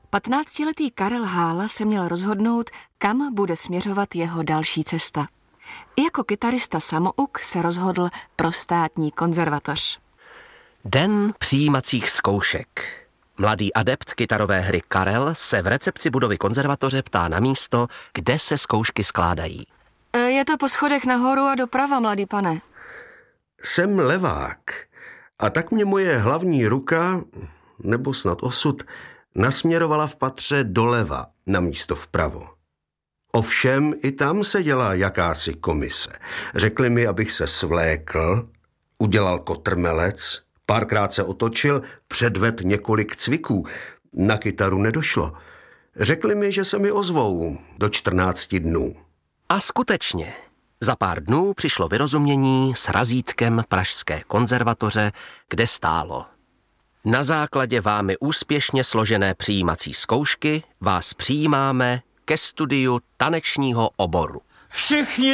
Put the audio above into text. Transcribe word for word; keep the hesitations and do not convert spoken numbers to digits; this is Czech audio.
Patnáctiletý Karel Hála se měl rozhodnout, kam bude směřovat jeho další cesta. I jako kytarista samouk se rozhodl pro státní konzervatoř. Den přijímacích zkoušek. Mladý adept kytarové hry Karel se v recepci budovy konzervatoře ptá na místo, kde se zkoušky skládají. Je to po schodech nahoru a doprava, mladý pane. Jsem levák a tak mě moje hlavní ruka, nebo snad osud, nasměrovala v patře doleva na místo vpravo. Ovšem i tam se dělá jakási komise. Řekli mi, abych se svlékl, udělal kotrmelec, párkrát se otočil, předvedl několik cviků. Na kytaru nedošlo. Řekli mi, že se mi ozvou do čtrnácti dnů. A skutečně, za pár dnů přišlo vyrozumění s razítkem Pražské konzervatoře, kde stálo: na základě vámi úspěšně složené přijímací zkoušky vás přijímáme ke studiu tanečního oboru. Všichni